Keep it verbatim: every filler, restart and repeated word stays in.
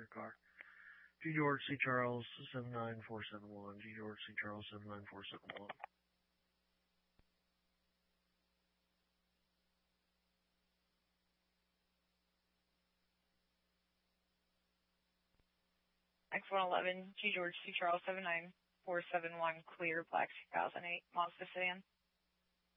your car. G George C Charles seven nine four seven one. G George C Charles seven nine four seven one. X one eleven, G George C Charles seven nine four seven one, clear, black two thousand eight, Mazda sedan.